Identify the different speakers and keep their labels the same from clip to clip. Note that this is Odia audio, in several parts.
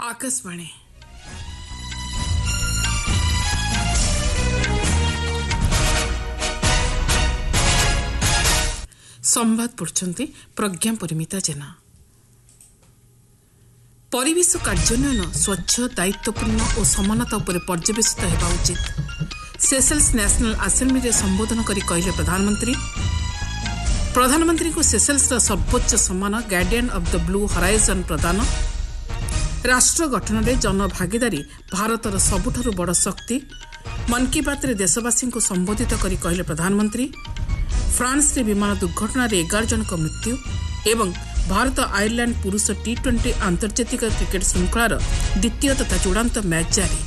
Speaker 1: आकाशवाणी संवाद पढ़ुछंती प्रज्ञा परिमिता जेना। परिवेश कार्यान्वयन स्वच्छ दायित्वपूर्ण और समानता उपर पर्यवेसित हेबा उचित। सेशेल्स नेशनल असेंबली रे संबोधन करी कहले प्रधानमंत्री को सेशेल्स सर्वोच्च सम्मान guardian of the blue horizon प्रदान। राष्ट्र गठन में जनभागीदारी भारतर सबुठारु बड़ शक्ति। मन की बात रे देशवासी को संबोधित करी कहले प्रधानमंत्री फ्रांस रे विमान दुर्घटना 11 जन मृत्यु एवं भारत आयरलैंड पुरुष T20 आंतर्जातिक क्रिकेट श्रृंखलार द्वितीय तथा चूड़ांत मैच जारी।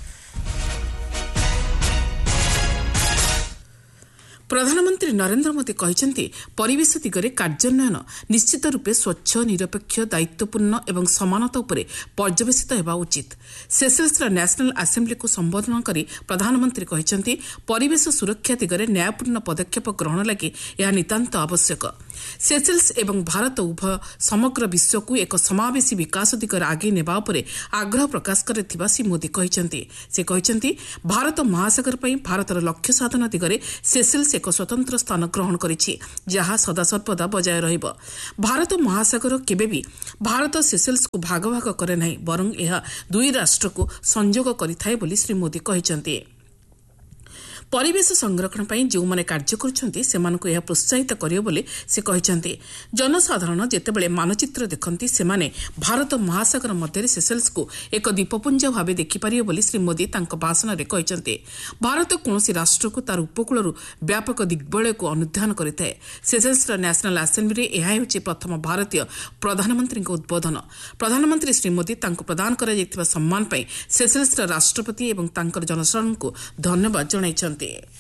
Speaker 1: प्रधानमंत्री नरेंद्र मोदी कहते परिवेश दिगरे कार्यान्वयन निश्चित रूपे स्वच्छ निरपेक्ष दायित्वपूर्ण एवं समानता उपरे पर्यवेसित हेबा उचित। सेशेल्स नेशनल असेंबली को संबोधन करी प्रधानमंत्री कहते परिवेश सुरक्षा दिगरे न्यायपूर्ण पदक्षेप ग्रहण लगी यह नितांत आवश्यक। सेशेल्स एवं भारत उभय समग्र विश्व को एक समावेशी विकास दिगरे आगे नेबा उपरे आग्रह प्रकाश करथिबा श्री मोदी कहते भारत महासागर पई भारतर लक्ष्य साधन दिगरे सेशेल्स एक स्वतंत्र स्थान ग्रहण करिछि जहाँ सदासर्वदा बजाय रहिब। भारत महासागर केबेबी भारत सेशेल्स को भाग भाग करे नहीं बरं यह दुई राष्ट्र को संयोग करिथाय बोली श्री मोदी कहते। परिवेश संरक्षण पर जो मैंने कार्य करुछंती सेमानकु यह प्रोत्साहित करियो बोले से कहते। जनसाधारण जेतेबेले मानचित्र देखंती सेमाने भारत महासागर मध्य सेशेल्स को एक द्वीपपुंज भाव देखिपारे बोली श्री मोदी तांको भाषण में कहते। भारत कौनसी राष्ट्र को तार उपकूल व्यापक दिग्बलय को अनुध्यान करिथाए। सेशेल्स नेशनल असेंबली यह होछि प्रथम भारतीय प्रधानमंत्री उद्बोधन। प्रधानमंत्री श्री मोदी तांको प्रदान करा जायतिबा सम्मान पई सेशेल्स राष्ट्रपति एवं तांकर जनसाधारण को धन्यवाद जणाइछन्ति।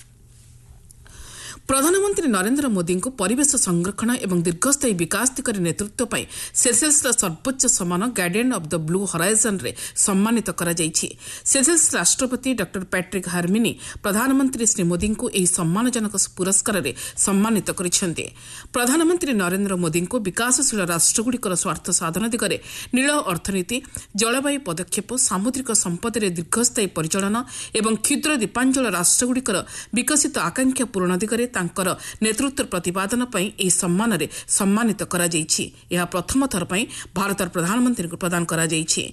Speaker 1: प्रधानमंत्री नरेंद्र मोदी को परिवेश संरक्षण एवं दीर्घस्थायी विकास दिगरे नेतृत्व पाई सेशेल्स सर्वोच्च सम्मान guardian of the blue horizon रे सम्मानित करा जायछि। सेशेल्स राष्ट्रपति डॉक्टर पैट्रिक हार्मिनी प्रधानमंत्री श्री मोदी को एही सम्मानजनक पुरस्कार रे सम्मानित करिसेंते। प्रधानमंत्री नरेंद्र मोदी को विकासशील राष्ट्रगुड़िकर स्वार्थ साधन दिगरे नील अर्थनीति जलवायु पदक्षेप सामुद्रिक संपद रे दीर्घस्थायी परिचालन एवं क्षुद्र द्वीपांचल राष्ट्रगुड़िकर विकसित आकांक्षा पूरण दिगरे तांकर नेतृत्व प्रतिपादन पई एही सम्मान रे सम्मानित करा जायछि। यह प्रथम थर पई भारतर प्रधानमंत्री को प्रदान करा जायछि।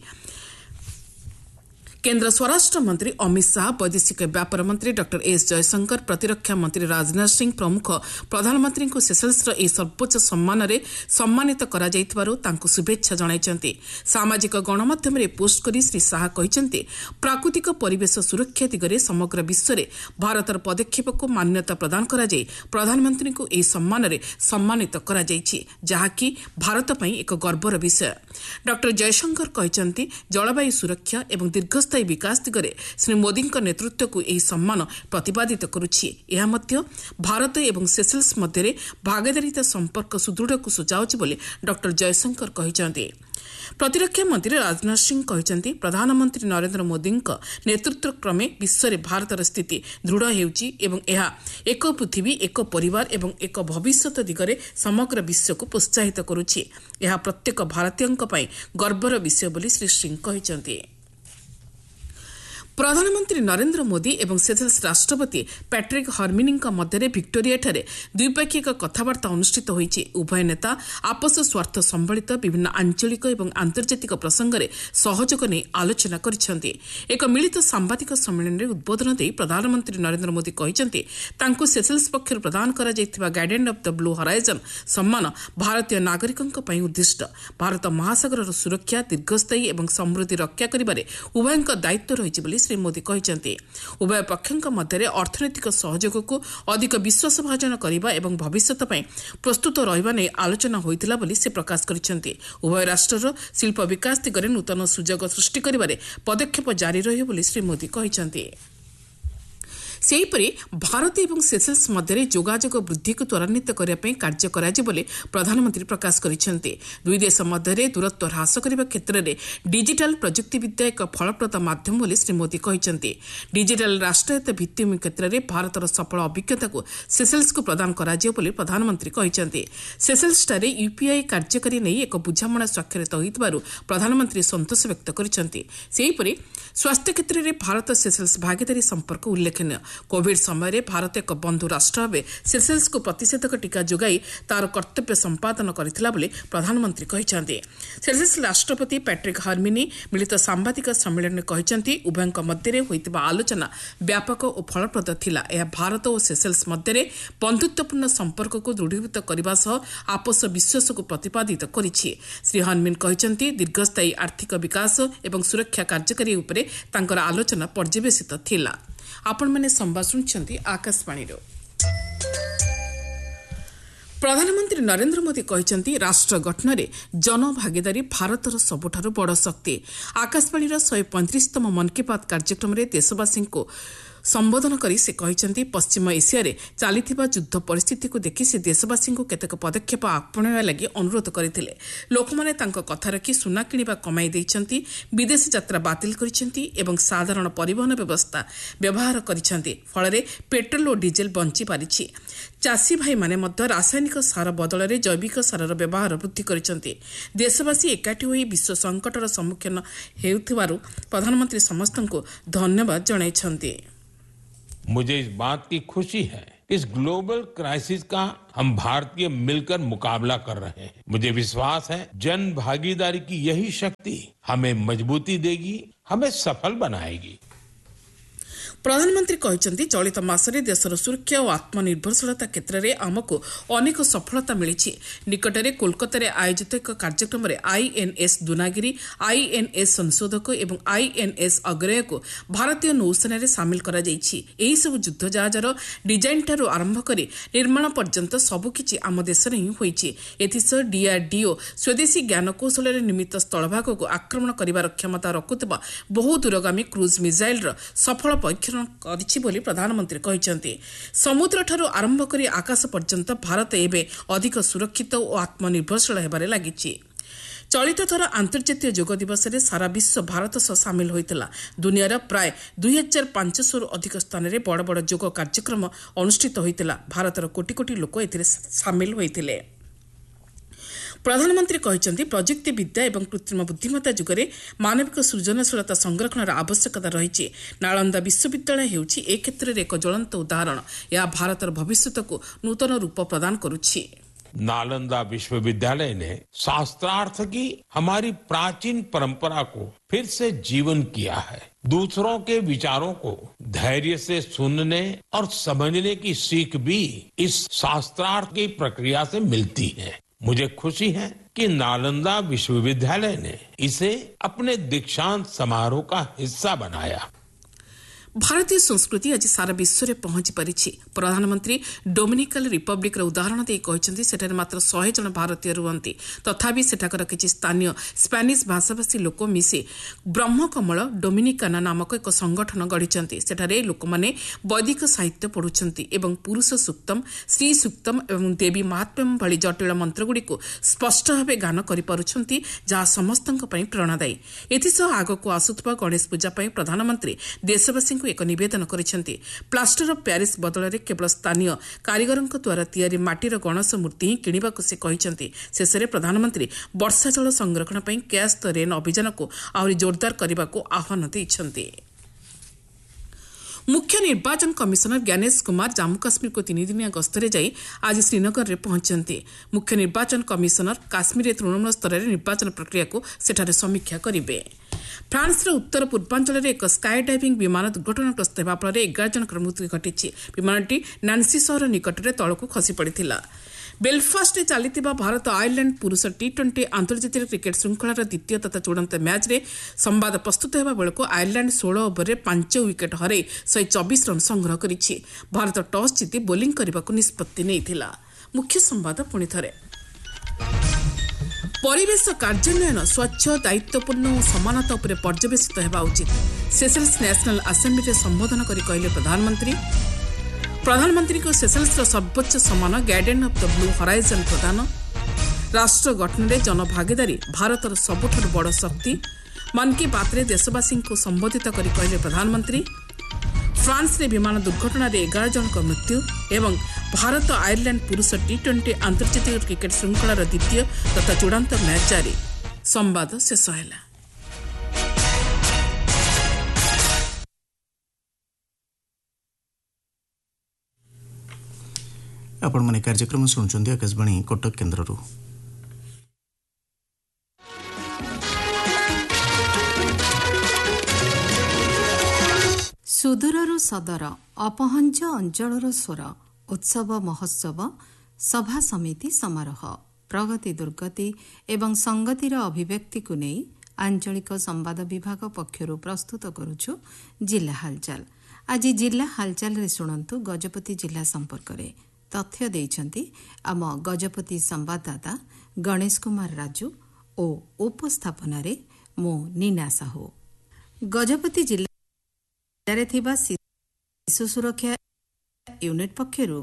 Speaker 1: केंद्र स्वराष्ट्र मंत्री अमित शाह वैदेशिक व्यापार मंत्री डॉक्टर एस जयशंकर प्रतिरक्षा मंत्री राजनाथ सिंह प्रमुख प्रधानमंत्री को सेशेल्स एही सर्वोच्च सम्मान रे सम्मानित करा जायतिबारु तांको शुभेच्छा जणाइछन्ति। सामाजिक गणमाध्यम रे पोस्ट करी श्री शाह कहिसन्ति प्राकृतिक परिवेश सुरक्षा दिगरे समग्र विश्व रे भारतर पदक्षेप को मान्यता प्रदान करा जाय प्रधानमंत्री को एही सम्मान रे सम्मानित करा जायछि जहाँकि भारत पई एक गर्वर विषय। डॉक्टर जयशंकर कहिसन्ति जलवायु सुरक्षा एवं दीर्घ विकास दिगरे श्री मोदी नेतृत्व को यही सम्मान प्रतिपादित करुछि। यह मध्य भारत एवं सेशेल्स मध्य भागीदारिता संपर्क सुदृढ़ को सुझाउछि बोली डॉक्टर जयशंकर कहिसन्ति। प्रतिरक्षा मंत्री राजनाथ सिंह कहिसन्ति प्रधानमंत्री नरेंद्र मोदी नेतृत्व क्रमे विश्व में भारतर स्थिति दृढ़ हेउछि एवं यह एक पृथ्वी एक परिवार एवं एक भविष्यत दिगरे समग्र विश्व को प्रोत्साहित करुछि। यह प्रत्येक भारतीयଙ୍କ ପାଇଁ गर्वर विषय बोली श्री सिंह कहिसन्ति। प्रधानमंत्री नरेंद्र मोदी एवं सेशेल्स राष्ट्रपति पैट्रिक हार्मिनी मध्य विक्टोरिया ठारे द्विपाक्षिक कथबार्ता अनुष्ठित होईछि। उभय नेता आपस स्वार्थ संबलित विभिन्न आंचलिक एवं आंतर्जातिक प्रसंग में सहयोग नहीं आलोचना करिसेंति। एक मिलित सांबादिक सम्मेलन में उद्बोधन देई प्रधानमंत्री नरेंद्र मोदी कहिसेंति तांको सेशेल्स पक्षरु प्रदान करा जायतिबा guardian of the blue horizon सम्मान भारतीय नागरिकଙ୍କ ପାଇଁ उद्दिष्ट। भारत महासागर सुरक्षा दीर्घस्थायी एवं समृद्धि रक्षा करिबारे उभयଙ୍କ दायित्व रहिछि बोली श्री मोदी कहते। उभय पक्षों मध्य अर्थनैतिक सहयोग को अधिक विश्वास भाजन करने एवं भविष्यत प्रस्तुत रहिबा नै आलोचना होइतिला बोली से प्रकाश करिसेंति। उभय राष्ट्रर शिल्प विकास दिगरे नूतन सुजोग सृष्टि करिबारे पदक्षेप जारी रहियो बोली श्री मोदी कहते। ସେହିପରି ଭାରତ ଏବଂ ସେସେଲ୍ସ ମଧ୍ୟରେ ଯୋଗାଯୋଗ ବୃଦ୍ଧିକୁ ତ୍ୱରାନ୍ୱିତ କରିବା ପାଇଁ କାର୍ଯ୍ୟ କରାଯିବ ବୋଲି ପ୍ରଧାନମନ୍ତ୍ରୀ ପ୍ରକାଶ କରିଛନ୍ତି। ଦୁଇ ଦେଶ ମଧ୍ୟରେ ଦୂରତ୍ୱ ହ୍ରାସ କରିବା କ୍ଷେତ୍ରରେ ଡିଜିଟାଲ ପ୍ରଯୁକ୍ତିବିଦ୍ୟା ଏକ ଫଳପ୍ରଦ ମାଧ୍ୟମ ବୋଲି ଶ୍ରୀ ମୋଦି କହିଛନ୍ତି। ଡିଜିଟାଲ ରାଷ୍ଟ୍ରାୟତ୍ତ ଭିତ୍ତିଭୂମି କ୍ଷେତ୍ରରେ ଭାରତର ସଫଳ ଅଭିଜ୍ଞତାକୁ ସେସେଲ୍ସକୁ ପ୍ରଦାନ କରାଯିବ ବୋଲି ପ୍ରଧାନମନ୍ତ୍ରୀ କହିଛନ୍ତି। ସେସେଲ୍ସଠାରେ ୟୁପିଆଇ କାର୍ଯ୍ୟକାରୀ ନେଇ ଏକ ବୁଝାମଣା ସ୍ୱାକ୍ଷରିତ ହୋଇଥିବାରୁ ପ୍ରଧାନମନ୍ତ୍ରୀ ସନ୍ତୋଷ ବ୍ୟକ୍ତ କରିଛନ୍ତି। ସେହିପରି ସ୍ୱାସ୍ଥ୍ୟ କ୍ଷେତ୍ରରେ ଭାରତ ସେସେଲ୍ସ ଭାଗିଦାରୀ ସମ୍ପର୍କ ଉଲ୍ଲେଖନୀୟ। କୋଭିଡ୍ ସମୟରେ ଭାରତ ଏକ ବନ୍ଧୁ ରାଷ୍ଟ୍ର ଭାବେ ସେସେଲ୍ସକୁ ପ୍ରତିଷେଧକ ଟିକା ଯୋଗାଇ ତାର କର୍ତ୍ତବ୍ୟ ସମ୍ପାଦନ କରିଥିଲା ବୋଲି ପ୍ରଧାନମନ୍ତ୍ରୀ କହିଛନ୍ତି। ସେସେଲ୍ସ ରାଷ୍ଟ୍ରପତି ପ୍ୟାଟ୍ରିକ୍ ହର୍ମିନି ମିଳିତ ସାମ୍ବାଦିକ ସମ୍ମିଳନୀରେ କହିଛନ୍ତି, ଉଭୟଙ୍କ ମଧ୍ୟରେ ହୋଇଥିବା ଆଲୋଚନା ବ୍ୟାପକ ଓ ଫଳପ୍ରଦ ଥିଲା। ଏହା ଭାରତ ଓ ସେସେଲ୍ସ ମଧ୍ୟରେ ବନ୍ଧୁତ୍ୱପୂର୍ଣ୍ଣ ସମ୍ପର୍କକୁ ଦୃଢ଼ୀଭୂତ କରିବା ସହ ଆପୋଷ ବିଶ୍ୱାସକୁ ପ୍ରତିପାଦିତ କରିଛି। ଶ୍ରୀ ହର୍ମିନ୍ କହିଛନ୍ତି, ଦୀର୍ଘସ୍ଥାୟୀ ଆର୍ଥିକ ବିକାଶ ଏବଂ ସୁରକ୍ଷା କାର୍ଯ୍ୟକାରୀ ଉପରେ ତାଙ୍କର ଆଲୋଚନା ପର୍ଯ୍ୟବେସିତ ଥିଲା। ଆପଣମାନେ ସମ୍ବାଦ ଶୁଣୁଛନ୍ତି ଆକାଶବାଣୀରୁ। ପ୍ରଧାନମନ୍ତ୍ରୀ ନରେନ୍ଦ୍ର ମୋଦି କହିଛନ୍ତି, ରାଷ୍ଟ୍ର ଗଠନରେ ଜନଭାଗିଦାରୀ ଭାରତର ସବୁଠାରୁ ବଡ଼ ଶକ୍ତି। ଆକାଶବାଣୀର 135ତମ ମନ୍ କୀ ବାତ୍ କାର୍ଯ୍ୟକ୍ରମରେ ଦେଶବାସୀଙ୍କୁ ସମ୍ବୋଧନ କରି ସେ କହିଛନ୍ତି, ପଶ୍ଚିମ ଏସିଆରେ ଚାଲିଥିବା ଯୁଦ୍ଧ ପରିସ୍ଥିତିକୁ ଦେଖି ସେ ଦେଶବାସୀଙ୍କୁ କେତେକ ପଦକ୍ଷେପ ଆପଣାଇବା ଲାଗି ଅନୁରୋଧ କରିଥିଲେ। ଲୋକମାନେ ତାଙ୍କ କଥା ରଖି ସୁନା କିଣିବା କମାଇ ଦେଇଛନ୍ତି, ବିଦେଶ ଯାତ୍ରା ବାତିଲ କରିଛନ୍ତି ଏବଂ ସାଧାରଣ ପରିବହନ ବ୍ୟବସ୍ଥା ବ୍ୟବହାର କରିଛନ୍ତି। ଫଳରେ ପେଟ୍ରୋଲ ଓ ଡିଜେଲ ବଞ୍ଚି ପାରିଛି। ଚାଷୀ ଭାଇମାନେ ମଧ୍ୟ ରାସାୟନିକ ସାର ବଦଳରେ ଜୈବିକ ସାରର ବ୍ୟବହାର ବୃଦ୍ଧି କରିଛନ୍ତି। ଦେଶବାସୀ ଏକାଠି ହୋଇ ବିଶ୍ୱ ସଙ୍କଟର ସମ୍ମୁଖୀନ ହେଉଥିବାରୁ ପ୍ରଧାନମନ୍ତ୍ରୀ ସମସ୍ତଙ୍କୁ ଧନ୍ୟବାଦ ଜଣାଇଛନ୍ତି।
Speaker 2: मुझे इस बात की खुशी है, इस ग्लोबल क्राइसिस का हम भारतीय मिलकर मुकाबला कर रहे हैं। मुझे विश्वास है जन भागीदारी की यही शक्ति हमें मजबूती देगी, हमें सफल बनाएगी।
Speaker 1: ପ୍ରଧାନମନ୍ତ୍ରୀ କହିଛନ୍ତି, ଚଳିତ ମାସରେ ଦେଶର ସୁରକ୍ଷା ଓ ଆତ୍ମନିର୍ଭରଶୀଳତା କ୍ଷେତ୍ରରେ ଆମକୁ ଅନେକ ସଫଳତା ମିଳିଛି। ନିକଟରେ କୋଲକାତାରେ ଆୟୋଜିତ ଏକ କାର୍ଯ୍ୟକ୍ରମରେ ଆଇଏନ୍ଏସ୍ ଦୁନାଗିରି, ଆଇଏନ୍ଏସ୍ ସଂଶୋଧକ ଏବଂ ଆଇଏନ୍ଏସ୍ ଅଗ୍ରୟକୁ ଭାରତୀୟ ନୌସେନାରେ ସାମିଲ କରାଯାଇଛି। ଏହିସବୁ ଯୁଦ୍ଧ ଜାହାଜର ଡିଜାଇନ୍ଠାରୁ ଆରମ୍ଭ କରି ନିର୍ମାଣ ପର୍ଯ୍ୟନ୍ତ ସବୁକିଛି ଆମ ଦେଶରେ ହିଁ ହୋଇଛି। ଏଥିସହ ଡିଆର୍ଡିଓ ସ୍ୱଦେଶୀ ଜ୍ଞାନକୌଶଳରେ ନିର୍ମିତ ସ୍ଥଳଭାଗକୁ ଆକ୍ରମଣ କରିବାର କ୍ଷମତା ରଖୁଥିବା ବହୁ ଦୂରଗାମୀ କ୍ରୁଜ୍ ମିସାଇଲ୍ର ସଫଳ ପରୀକ୍ଷଣ କରିଛି ବୋଲି ପ୍ରଧାନମନ୍ତ୍ରୀ କହିଛନ୍ତି। ସମୁଦ୍ରଠାରୁ ଆରମ୍ଭ କରି ଆକାଶ ପର୍ଯ୍ୟନ୍ତ ଭାରତ ଏବେ ଅଧିକ ସୁରକ୍ଷିତ ଓ ଆତ୍ମନିର୍ଭରଶୀଳ ହେବାରେ ଲାଗିଛି। ଚଳିତ ଥର ଆନ୍ତର୍ଜାତୀୟ ଯୋଗ ଦିବସରେ ସାରା ବିଶ୍ୱ ଭାରତ ସହ ସାମିଲ ହୋଇଥିଲା। ଦୁନିଆର ପ୍ରାୟ 2500ରୁ ଅଧିକ ସ୍ଥାନରେ ବଡ଼ ବଡ଼ ଯୋଗ କାର୍ଯ୍ୟକ୍ରମ ଅନୁଷ୍ଠିତ ହୋଇଥିଲା। ଭାରତର କୋଟି କୋଟି ଲୋକ ଏଥିରେ ସାମିଲ ହୋଇଥିଲେ। ପ୍ରଧାନମନ୍ତ୍ରୀ କହିଛନ୍ତି, ପ୍ରଯୁକ୍ତି ବିଦ୍ୟା ଏବଂ କୃତ୍ରିମ ବୁଦ୍ଧିମତ୍ତା ଯୁଗରେ ମାନବିକ ସୃଜନଶୀଳତା ସଂରକ୍ଷଣର ଆବଶ୍ୟକତା ରହିଛି। ନାଳନ୍ଦା ବିଶ୍ୱବିଦ୍ୟାଳୟ ହେଉଛି ଏ କ୍ଷେତ୍ରରେ ଏକ ଜ୍ୱଳନ୍ତ ଉଦାହରଣ। ଏହା ଭାରତର ଭବିଷ୍ୟତକୁ ନୂତନ ରୂପ ପ୍ରଦାନ କରୁଛି।
Speaker 2: नालंदा विश्वविद्यालय ने शास्त्रार्थ की हमारी प्राचीन परंपरा को फिर से जीवन किया है। दूसरों के विचारों को धैर्य से सुनने और समझने की सीख भी इस शास्त्रार्थ की प्रक्रिया से मिलती है। मुझे खुशी है कि नालंदा विश्वविद्यालय ने इसे अपने दीक्षांत समारोह का हिस्सा बनाया।
Speaker 1: ଭାରତୀୟ ସଂସ୍କୃତି ଆଜି ସାରା ବିଶ୍ୱରେ ପହଞ୍ଚି ପାରିଛି। ପ୍ରଧାନମନ୍ତ୍ରୀ ଡୋମିନିକାଲ ରିପବ୍ଲିକ୍ର ଉଦାହରଣ ଦେଇ କହିଛନ୍ତି, ସେଠାରେ ମାତ୍ର 100 ଜଣ ଭାରତୀୟ ରୁହନ୍ତି। ତଥାପି ସେଠାକାର କିଛି ସ୍ଥାନୀୟ ସ୍ପାନିଶ ଭାଷାଭାଷୀ ଲୋକ ମିଶି ବ୍ରହ୍ମକମଳ ଡୋମିନିକାନା ନାମକ ଏକ ସଂଗଠନ ଗଢ଼ିଛନ୍ତି। ସେଠାରେ ଲୋକମାନେ ବୈଦିକ ସାହିତ୍ୟ ପଢ଼ୁଛନ୍ତି ଏବଂ ପୁରୁଷ ସୂକ୍ତମ, ଶ୍ରୀ ସୂକ୍ତମ ଏବଂ ଦେବୀ ମାହାତ୍ମ୍ୟମ ଭଳି ଜଟିଳ ମନ୍ତ୍ରଗୁଡ଼ିକୁ ସ୍ପଷ୍ଟ ଭାବେ ଗାନ କରିପାରୁଛନ୍ତି, ଯାହା ସମସ୍ତଙ୍କ ପାଇଁ ପ୍ରେରଣାଦାୟୀ। ଏଥିସହ ଆଗକୁ ଆସୁଥିବା ଗଣେଶ ପୂଜା ପାଇଁ ପ୍ରଧାନମନ୍ତ୍ରୀ ଦେଶବାସୀଙ୍କୁ ଏକ ନିବେଦନ କରିଛନ୍ତି। ପ୍ଲାଷ୍ଟର ଅଫ୍ ପ୍ୟାରିସ୍ ବଦଳରେ କେବଳ ସ୍ଥାନୀୟ କାରିଗରଙ୍କ ଦ୍ୱାରା ତିଆରି ମାଟିର ଗଣେଶ ମୂର୍ତ୍ତି ହିଁ କିଣିବାକୁ ସେ କହିଛନ୍ତି। ଶେଷରେ ପ୍ରଧାନମନ୍ତ୍ରୀ ବର୍ଷା ଜଳ ସଂରକ୍ଷଣ ପାଇଁ କ୍ୟାଚ୍ ଦ ରେନ୍ ଅଭିଯାନକୁ ଆହୁରି ଜୋରଦାର କରିବାକୁ ଆହ୍ୱାନ ଦେଇଛନ୍ତି। ମୁଖ୍ୟ ନିର୍ବାଚନ କମିଶନର ଜ୍ଞାନେଶ କୁମାର ଜାମ୍ମୁ କାଶ୍ମୀରକୁ 3 ଦିନିଆ ଗସ୍ତରେ ଯାଇ ଆଜି ଶ୍ରୀନଗରରେ ପହଞ୍ଚିଛନ୍ତି। ମୁଖ୍ୟ ନିର୍ବାଚନ କମିଶନର କାଶ୍ମୀରରେ ତୃଣମୂଳ ସ୍ତରରେ ନିର୍ବାଚନ ପ୍ରକ୍ରିୟାକୁ ସେଠାରେ ସମୀକ୍ଷା କରିବେ। ଫ୍ରାନ୍ସର ଉତ୍ତର ପୂର୍ବାଞ୍ଚଳରେ ଏକ ସ୍କାଏ ଡାଇଭିଂ ବିମାନ ଦୁର୍ଘଟଣାଗ୍ରସ୍ତ ହେବା ଫଳରେ 11 ଜଣଙ୍କର ମୃତ୍ୟୁ ଘଟିଛି। ବିମାନଟି ନାନ୍ସି ସହର ନିକଟରେ ତଳକୁ ଖସି ପଡ଼ିଥିଲା। ବେଲଫାଷ୍ଟରେ ଚାଲିଥିବା ଭାରତ ଆୟର୍ଲାଣ୍ଡ ପୁରୁଷ T20 ଆନ୍ତର୍ଜାତିକ କ୍ରିକେଟ୍ ଶୃଙ୍ଖଳାର ଦ୍ୱିତୀୟ ତଥା ଚୂଡ଼ାନ୍ତ ମ୍ୟାଚ୍ରେ ସମ୍ବାଦ ପ୍ରସ୍ତୁତ ହେବା ବେଳକୁ ଆୟର୍ଲାଣ୍ଡ 16 ଓଭରରେ 5 ୱିକେଟ୍ ହରାଇ 124 ରନ୍ ସଂଗ୍ରହ କରିଛି। ଭାରତ ଟସ୍ ଜିତି ବୋଲିଂ କରିବାକୁ ନିଷ୍ପତ୍ତି ନେଇଥିଲା। ମୁଖ୍ୟ ସମ୍ବାଦ ପୁଣି ଥରେ। ପରିବେଶ କାର୍ଯ୍ୟାନ୍ୱୟନ ସ୍ୱଚ୍ଛ ଦାୟିତ୍ୱପୂର୍ଣ୍ଣ ଓ ସମାନତା ଉପରେ ପର୍ଯ୍ୟବେସିତ ହେବା ଉଚିତ ସେସେଲ୍ସ ନ୍ୟାସନାଲ ଆସେମ୍ବ୍ଲିରେ ସମ୍ବୋଧନ କରି କହିଲେ ପ୍ରଧାନମନ୍ତ୍ରୀଙ୍କୁ ସେସେଲ୍ସର ସର୍ବୋଚ୍ଚ ସମ୍ମାନ guardian of the blue horizon ପ୍ରଦାନ ରାଷ୍ଟ୍ର ଗଠନରେ ଜନଭାଗିଦାରୀ ଭାରତର ସବୁଠାରୁ ବଡ଼ ଶକ୍ତି ମନ୍ କି ବାତ୍ରେ ଦେଶବାସୀଙ୍କୁ ସମ୍ବୋଧିତ କରି କହିଲେ ପ୍ରଧାନମନ୍ତ୍ରୀ ଫ୍ରାନ୍ସରେ ବିମାନ ଦୁର୍ଘଟଣାରେ 11 ଜଣଙ୍କ ମୃତ୍ୟୁ ଏବଂ ଭାରତ ଆୟାରଲ୍ୟାଣ୍ଡ ପୁରୁଷ T20 ଆନ୍ତର୍ଜାତିକ କ୍ରିକେଟ ଶୃଙ୍ଖଳାର ଦ୍ୱିତୀୟ ତଥା ଚୂଡ଼ାନ୍ତ ମ୍ୟାଚ୍ ଜାରି ସମ୍ବାଦ ଶେଷ ହେଲା।
Speaker 3: ଆପଣମାନେ କାର୍ଯ୍ୟକ୍ରମ ଶୁଣୁଛନ୍ତି ଆକାଶବାଣୀ କଟକ କେନ୍ଦ୍ରରୁ।
Speaker 4: ସୁଦୂରରୁ ସଦର ଅପହଞ୍ଚ ଅଞ୍ଚଳର ସ୍ୱର ଉତ୍ସବ ମହୋତ୍ସବ ସଭା ସମିତି ସମାରୋହ ପ୍ରଗତି ଦୁର୍ଗତି ଏବଂ ସଂଗତିର ଅଭିବ୍ୟକ୍ତିକୁ ନେଇ ଆଞ୍ଚଳିକ ସମ୍ବାଦ ବିଭାଗ ପକ୍ଷରୁ ପ୍ରସ୍ତୁତ କରୁଛୁ ଜିଲ୍ଲା ହାଲଚାଲ। ଆଜି ଜିଲ୍ଲା ହାଲଚାଲରେ ଶୁଣନ୍ତୁ ଗଜପତି ଜିଲ୍ଲା ସମ୍ପର୍କରେ ତଥ୍ୟ ଦେଇଛନ୍ତି ଆମ ଗଜପତି ସମ୍ବାଦଦାତା ଗଣେଶ କୁମାର ରାଜୁ ଓ ଉପସ୍ଥାପନାରେ ମୁଁ ନୀନା ସାହୁ। ଗଜପତି ଜିଲ୍ଲାରେ ଥିବା ଶିଶୁ ସୁରକ୍ଷା ୟୁନିଟ୍ ପକ୍ଷରୁ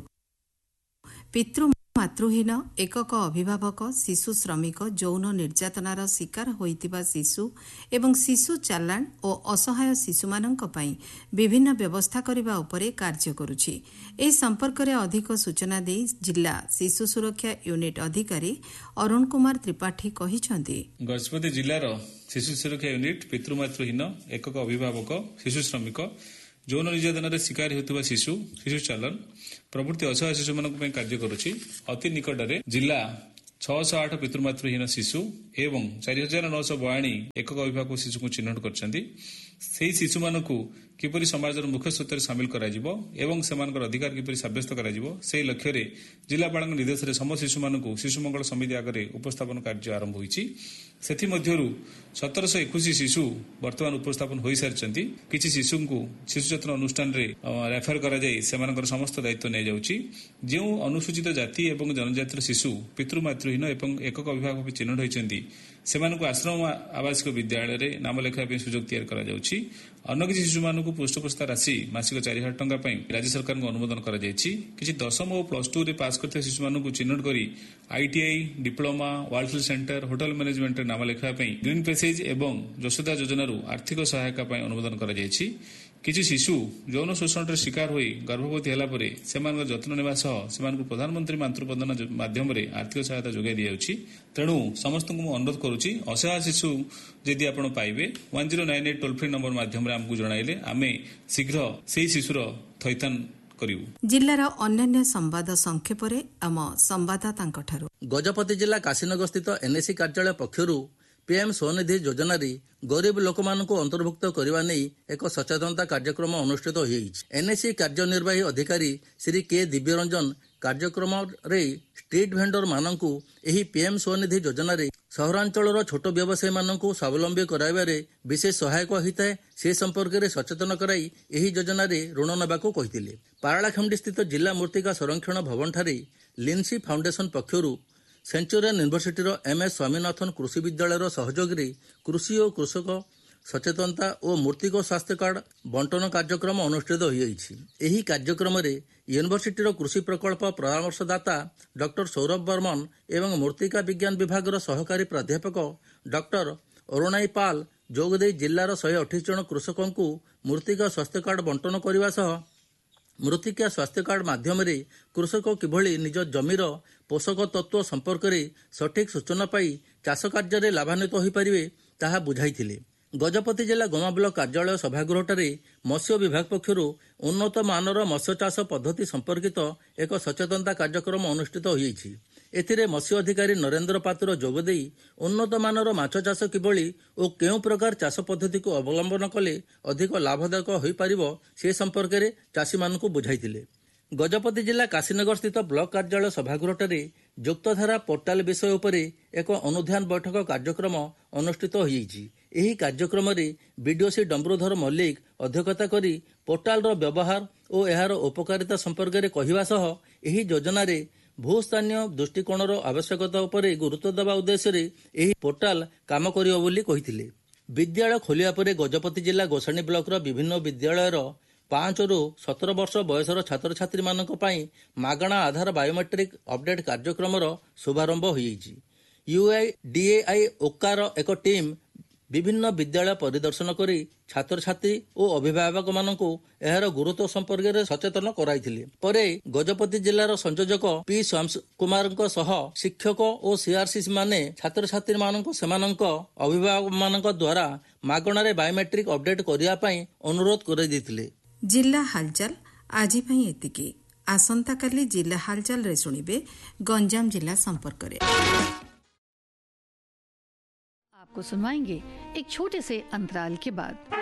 Speaker 4: ପିତୃ ମାତୃହୀନ ଏକକ ଅଭିଭାବକ ଶିଶୁ ଶ୍ରମିକ ଯୌନ ନିର୍ଯାତନାର ଶିକାର ହୋଇଥିବା ଶିଶୁ ଏବଂ ଶିଶୁ ଚାଲାଣ ଓ ଅସହାୟ ଶିଶୁମାନଙ୍କ ପାଇଁ ବିଭିନ୍ନ ବ୍ୟବସ୍ଥା କରିବା ଉପରେ କାର୍ଯ୍ୟ କରୁଛି। ଏହି ସମ୍ପର୍କରେ ଅଧିକ ସୂଚନା ଦେଇ ଜିଲ୍ଲା ଶିଶୁ ସୁରକ୍ଷା ୟୁନିଟ୍ ଅଧିକାରୀ ଅରୁଣ କୁମାର ତ୍ରିପାଠୀ କହିଛନ୍ତି,
Speaker 5: ଗଜପତି ଜିଲ୍ଲାର ଶିଶୁ ସୁରକ୍ଷା ୟୁନିଟ୍ ପିତୃମାତୃହୀନ ଏକକ ଅଭିଭାବକ ଶିଶୁ ଶ୍ରମିକ ଯୌନ ନିର୍ଯାତନାରେ ଶିକାର ହେଉଥିବା ଶିଶୁ ଶିଶୁ ଚାଲନ ପ୍ରଭୃତି ଅସହାୟ ଶିଶୁମାନଙ୍କ ପାଇଁ କାର୍ଯ୍ୟ କରୁଛି। ଅତି ନିକଟରେ ଜିଲ୍ଲା 608 ପିତୃମାତୃହୀନ ଶିଶୁ ଏବଂ 4942 ଏକକ ଅଭିଭାବକ ଶିଶୁଙ୍କୁ ଚିହ୍ନଟ କରିଛନ୍ତି। ସେହି ଶିଶୁମାନଙ୍କୁ କିପରି ସମାଜର ମୁଖ୍ୟ ସ୍ରୋତରେ ସାମିଲ କରାଯିବ ଏବଂ ସେମାନଙ୍କର ଅଧିକାର କିପରି ସାବ୍ୟସ୍ତ କରାଯିବ ସେହି ଲକ୍ଷ୍ୟରେ ଜିଲ୍ଲାପାଳଙ୍କ ନିର୍ଦ୍ଦେଶରେ ସମସ୍ତ ଶିଶୁମାନଙ୍କୁ ଶିଶୁ ମଙ୍ଗଳ ସମିତି ଆଗରେ ଉପସ୍ଥାପନ କାର୍ଯ୍ୟ ଆରମ୍ଭ ହୋଇଛି। ସେଥିମଧ୍ୟରୁ 1721 ଶିଶୁ ବର୍ତ୍ତମାନ ଉପସ୍ଥାପନ ହୋଇସାରିଛନ୍ତି। କିଛି ଶିଶୁଙ୍କୁ ଶିଶୁ ଯତ୍ନ ଅନୁଷ୍ଠାନରେ ରେଫର କରାଯାଇ ସେମାନଙ୍କର ସମସ୍ତ ଦାୟିତ୍ୱ ନିଆଯାଉଛି। ଯେଉଁ ଅନୁସୂଚିତ ଜାତି ଏବଂ ଜନଜାତିର ଶିଶୁ ପିତୃମାତୃହୀନ ଏବଂ ଏକକ ଅଭିଭାବକ ଚିହ୍ନଟ ହୋଇଛନ୍ତି ସେମାନଙ୍କୁ ଆଶ୍ରମ ଆବାସିକ ବିଦ୍ୟାଳୟରେ ନାମ ଲେଖାଇବା ପାଇଁ ସୁଯୋଗ ତିଆରି କରାଯାଉଛି। ଅନ୍ୟ କିଛି ଶିଶୁମାନଙ୍କୁ ପୃଷ୍ଠପୋଷିତ ରାଶି ମାସିକ 4,000 ଟଙ୍କା ପାଇଁ ରାଜ୍ୟ ସରକାରଙ୍କୁ ଅନୁମୋଦନ କରାଯାଇଛି। କିଛି 10ମ ଓ +2ରେ ପାସ୍ କରିଥିବା ଶିଶୁମାନଙ୍କୁ ଚିହ୍ନଟ କରି ITI, ଡିପ୍ଲୋମା, ୱାର୍ଲଡଫିଲ୍ଡ ସେଣ୍ଟର, ହୋଟେଲ ମ୍ୟାନେଜମେଣ୍ଟରେ ନାମ ଲେଖାଇବା ପାଇଁ ଗ୍ରୀନ୍ ପ୍ୟାସେଜ ଏବଂ ଯଶୋଦା ଯୋଜନାରୁ ଆର୍ଥିକ ସହାୟତା ପାଇଁ ଅନୁମୋଦନ କରାଯାଇଛି। କିଛି ଶିଶୁ ଯୌନ ଶୋଷଣର ଶିକାର ହୋଇ ଗର୍ଭବତୀ ହେଲା ପରେ ସେମାନଙ୍କ ଯତ୍ନ ନେବା ସହ ସେମାନଙ୍କୁ ପ୍ରଧାନମନ୍ତ୍ରୀ ମାତୃବନ୍ଦନା ମାଧ୍ୟମରେ ଆର୍ଥିକ ସହାୟତା ଯୋଗାଇ ଦିଆଯାଉଛି। ତେଣୁ ସମସ୍ତଙ୍କୁ ମୁଁ ଅନୁରୋଧ କରୁଛି, ଅସହାୟ ଶିଶୁ ଯଦି ଆପଣ ପାଇବେ 1098 ଟୋଲ୍ ଫ୍ରି ନମ୍ବର ମାଧ୍ୟମରେ ଆମକୁ ଜଣାଇଲେ ଆମେ ଶୀଘ୍ର ସେହି ଶିଶୁର ଥଇଥାନ କରିବୁ।
Speaker 4: ଜିଲ୍ଲାର ଅନ୍ୟାନ୍ୟ ସମ୍ବାଦ ସଂକ୍ଷେପରେ ଆମ ସମ୍ବାଦଦାତାଙ୍କଠାରୁ।
Speaker 6: ଗଜପତି ଜିଲ୍ଲା କାଶୀନଗର ସ୍ଥିତ NAC କାର୍ଯ୍ୟାଳୟ ପକ୍ଷରୁ PM ସ୍ୱନିଧି ଯୋଜନାରେ ଗରିବ ଲୋକମାନଙ୍କୁ ଅନ୍ତର୍ଭୁକ୍ତ କରିବା ନେଇ ଏକ ସଚେତନତା କାର୍ଯ୍ୟକ୍ରମ ଅନୁଷ୍ଠିତ ହୋଇଯାଇଛି। NAC କାର୍ଯ୍ୟନିର୍ବାହୀ ଅଧିକାରୀ ଶ୍ରୀ K ଦିବ୍ୟରଞ୍ଜନ କାର୍ଯ୍ୟକ୍ରମରେ ଷ୍ଟ୍ରିଟ୍ ଭେଣ୍ଡର ମାନଙ୍କୁ ଏହି PM ସ୍ୱନିଧି ଯୋଜନାରେ ସହରାଞ୍ଚଳର ଛୋଟ ବ୍ୟବସାୟୀମାନଙ୍କୁ ସ୍ୱାବଲମ୍ବୀ କରାଇବାରେ ବିଶେଷ ସହାୟକ ହୋଇଥାଏ ସେ ସମ୍ପର୍କରେ ସଚେତନ କରାଇ ଏହି ଯୋଜନାରେ ଋଣ ନେବାକୁ କହିଥିଲେ। ପାରଳାଖେମୁଣ୍ଡି ସ୍ଥିତ ଜିଲ୍ଲା ମୃତ୍ତିକା ସଂରକ୍ଷଣ ଭବନଠାରେ ଲିନ୍ସି ଫାଉଣ୍ଡେସନ ପକ୍ଷରୁ ସେଞ୍ଚୁରିଆନ ୟୁନିଭର୍ସିଟିର MS ସ୍ୱାମୀନାଥନ କୃଷି ବିଦ୍ୟାଳୟର ସହଯୋଗରେ କୃଷି ଓ କୃଷକ ସଚେତନତା ଓ ମୃତ୍ତିକା ସ୍ୱାସ୍ଥ୍ୟ କାର୍ଡ ବଣ୍ଟନ କାର୍ଯ୍ୟକ୍ରମ ଅନୁଷ୍ଠିତ ହୋଇଯାଇଛି। ଏହି କାର୍ଯ୍ୟକ୍ରମରେ ୟୁନିଭର୍ସିଟିର କୃଷି ପ୍ରକଳ୍ପ ପରାମର୍ଶଦାତା ଡକ୍ଟର ସୌରଭ ବର୍ମନ ଏବଂ ମୃତ୍ତିକା ବିଜ୍ଞାନ ବିଭାଗର ସହକାରୀ ପ୍ରାଧ୍ୟାପକ ଡକ୍ଟର ଅରୁଣାଇ ପାଲ ଯୋଗଦେଇ ଜିଲ୍ଲାର 128 ଜଣ କୃଷକଙ୍କୁ ମୃତ୍ତିକା ସ୍ୱାସ୍ଥ୍ୟ କାର୍ଡ ବଣ୍ଟନ କରିବା ସହ ମୃତ୍ତିକା ସ୍ୱାସ୍ଥ୍ୟ କାର୍ଡ ମାଧ୍ୟମରେ କୃଷକ କିଭଳି ନିଜ ଜମିର ପୋଷକ ତତ୍ତ୍ୱ ସମ୍ପର୍କରେ ସଠିକ୍ ସୂଚନା ପାଇ ଚାଷ କାର୍ଯ୍ୟରେ ଲାଭାନ୍ୱିତ ହୋଇପାରିବେ ତାହା ବୁଝାଇଥିଲେ। ଗଜପତି ଜିଲ୍ଲା ଗୋମା ବ୍ଲକ କାର୍ଯ୍ୟାଳୟ ସଭାଗୃହଠାରେ ମତ୍ସ୍ୟ ବିଭାଗ ପକ୍ଷରୁ ଉନ୍ନତ ମାନର ମତ୍ସ୍ୟ ଚାଷ ପଦ୍ଧତି ସମ୍ପର୍କିତ ଏକ ସଚେତନତା କାର୍ଯ୍ୟକ୍ରମ ଅନୁଷ୍ଠିତ ହୋଇଯାଇଛି। ଏଥିରେ ମତ୍ସ୍ୟ ଅଧିକାରୀ ନରେନ୍ଦ୍ର ପାତ୍ର ଯୋଗଦେଇ ଉନ୍ନତ ମାନର ମାଛ ଚାଷ କିଭଳି ଓ କେଉଁ ପ୍ରକାର ଚାଷ ପଦ୍ଧତିକୁ ଅବଲମ୍ବନ କଲେ ଅଧିକ ଲାଭଦାୟକ ହୋଇପାରିବ ସେ ସମ୍ପର୍କରେ ଚାଷୀମାନଙ୍କୁ ବୁଝାଇଥିଲେ। ଗଜପତି ଜିଲ୍ଲା କାଶୀନଗର ସ୍ଥିତ ବ୍ଲକ କାର୍ଯ୍ୟାଳୟ ସଭାଗୃହଠାରେ ଯୁକ୍ତଧାରା ପୋର୍ଟାଲ ବିଷୟ ଉପରେ ଏକ ଅନୁଧ୍ୟାନ ବୈଠକ କାର୍ଯ୍ୟକ୍ରମ ଅନୁଷ୍ଠିତ ହୋଇଯାଇଛି। ଏହି କାର୍ଯ୍ୟକ୍ରମରେ BDOC ଡମ୍ବରୁଧର ମଲ୍ଲିକ ଅଧ୍ୟକ୍ଷତା କରି ପୋର୍ଟାଲର ବ୍ୟବହାର ଓ ଏହାର ଉପକାରିତା ସମ୍ପର୍କରେ କହିବା ସହ ଏହି ଯୋଜନାରେ ଭୂସ୍ଥାନୀୟ ଦୃଷ୍ଟିକୋଣର ଆବଶ୍ୟକତା ଉପରେ ଗୁରୁତ୍ୱ ଦେବା ଉଦ୍ଦେଶ୍ୟରେ ଏହି ପୋର୍ଟାଲ କାମ କରିବ ବୋଲି କହିଥିଲେ। ବିଦ୍ୟାଳୟ ଖୋଲିବା ପରେ ଗଜପତି ଜିଲ୍ଲା ଗୋସାଣୀ ବ୍ଲକର ବିଭିନ୍ନ ବିଦ୍ୟାଳୟର 5ରୁ 17 ବର୍ଷ ବୟସର ଛାତ୍ରଛାତ୍ରୀମାନଙ୍କ ପାଇଁ ମାଗଣା ଆଧାର ବାୟୋମେଟ୍ରିକ ଅପଡେଟ୍ କାର୍ଯ୍ୟକ୍ରମର ଶୁଭାରମ୍ଭ ହୋଇଯାଇଛି। UIDAI ଓକାର ଏକ ଟିମ୍ ବିଭିନ୍ନ ବିଦ୍ୟାଳୟ ପରିଦର୍ଶନ କରି ଛାତ୍ରଛାତ୍ରୀ ଓ ଅଭିଭାବକମାନଙ୍କୁ ଏହାର ଗୁରୁତ୍ୱ ସମ୍ପର୍କରେ ସଚେତନ କରାଇଥିଲେ। ପରେ ଗଜପତି ଜିଲ୍ଲାର ସଂଯୋଜକ ପି ଶ୍ୟାମ କୁମାରଙ୍କ ସହ ଶିକ୍ଷକ ଓ CRC ମାନେ ଛାତ୍ରଛାତ୍ରୀମାନଙ୍କୁ ସେମାନଙ୍କ ଅଭିଭାବକମାନଙ୍କ ଦ୍ୱାରା ମାଗଣାରେ ବାୟୋମେଟ୍ରିକ ଅପଡେଟ୍ କରିବା ପାଇଁ ଅନୁରୋଧ କରାଯାଇଥିଲେ।
Speaker 4: ଜିଲ୍ଲା ହାଲଚାଲ ଆଜି ପାଇଁ ଏତିକି। ଆସନ୍ତାକାଲି ଜିଲ୍ଲା ହାଲଚାଲରେ ଶୁଣିବେ ଗଞ୍ଜାମ ଜିଲ୍ଲା संपर्क।
Speaker 7: आपको सुनवाएंगे एक छोटे से अंतराल के बाद।